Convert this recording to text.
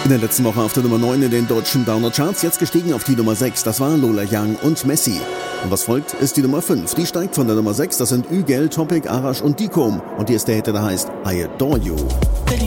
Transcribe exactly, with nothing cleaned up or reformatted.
In der letzten Woche auf der Nummer neun in den deutschen Downer-Charts, jetzt gestiegen auf die Nummer sechs, das war Lola Young und Messi. Und was folgt, ist die Nummer fünf. Die steigt von der Nummer sechs, das sind Ügel, Topic, Arash und Dicom. Und hier ist der Hit, der heißt I Adore You.